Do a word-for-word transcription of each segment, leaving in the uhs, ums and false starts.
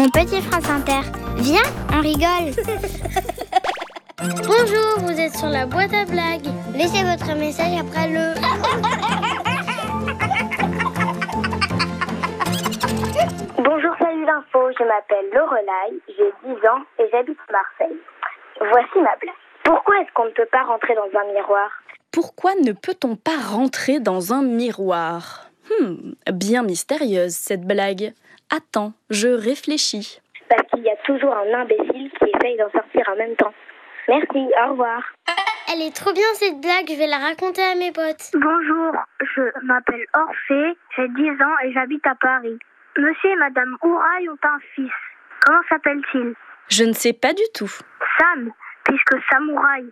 Mon petit France Inter, viens, on rigole. Bonjour, vous êtes sur la boîte à blagues. Laissez votre message après le... Bonjour, salut l'info, je m'appelle Lorelai, j'ai dix ans et j'habite à Marseille. Voici ma blague. Pourquoi est-ce qu'on ne peut pas rentrer dans un miroir ? Pourquoi ne peut-on pas rentrer dans un miroir ? Hmm, bien mystérieuse cette blague. Attends, je réfléchis. Parce qu'il y a toujours un imbécile qui essaye d'en sortir en même temps. Merci, au revoir. Elle est trop bien cette blague, je vais la raconter à mes potes. Bonjour, je m'appelle Orphée, j'ai dix ans et j'habite à Paris. Monsieur et Madame Ouraille ont un fils. Comment s'appelle-t-il ? Je ne sais pas du tout. Sam, puisque samouraï.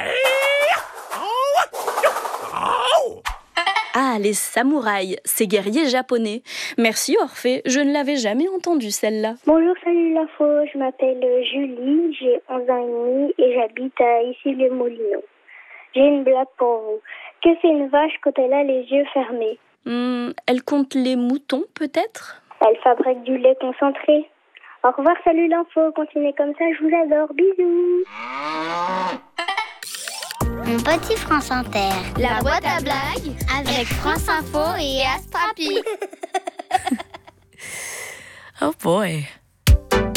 Ah, les samouraïs, ces guerriers japonais. Merci Orphée, je ne l'avais jamais entendue celle-là. Bonjour, salut l'info, je m'appelle Julie, j'ai onze ans et demi et j'habite à Issy-les-Moulineaux. J'ai une blague pour vous. Que fait une vache quand elle a les yeux fermés ? Hmm, elle compte les moutons peut-être ? Elle fabrique du lait concentré. Au revoir, salut l'info, continuez comme ça, je vous adore, bisous. Mon petit France Inter, la boîte à blagues avec France Info et Astrapi. Oh boy.